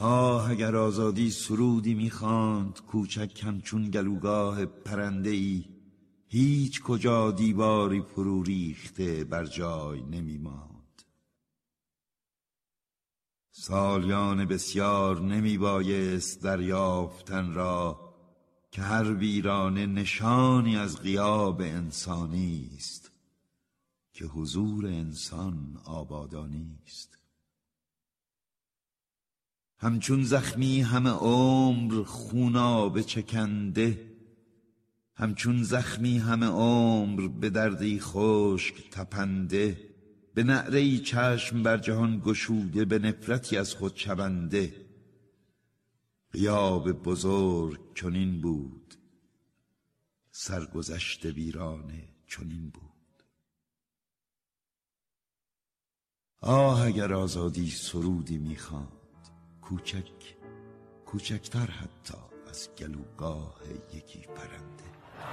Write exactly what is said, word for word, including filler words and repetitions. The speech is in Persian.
آه اگر آزادی سرودی می‌خواند کوچک همچون گلوگاه پرنده ای، هیچ کجا دیواری فرو ریخته بر جای نمی ماند. سالیان بسیار نمی بایست دریافتن را که هر ویرانه نشانی از غیاب انسانی است، که حضور انسان آبادانی است. همچون زخمی همه عمر خونابه چکنده، همچون زخمی همه عمر به دردی خشک تپنده، به نعره‌ای چشم بر جهان گشوده، به نفرتی از خود شونده. غیاب بزرگ چنین بود، سرگذشت ویرانه چنین بود. آه اگر آزادی سرودی می‌خواند کوچک، کوچکتر حتی از گلوگاه یکی پرنده.